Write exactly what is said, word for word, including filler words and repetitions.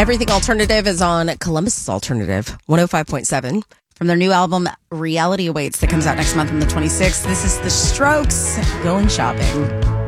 Everything Alternative is on Columbus Alternative, one oh five point seven. From their new album, Reality Awaits, that comes out next month on the twenty-sixth. This is The Strokes, Going Shopping.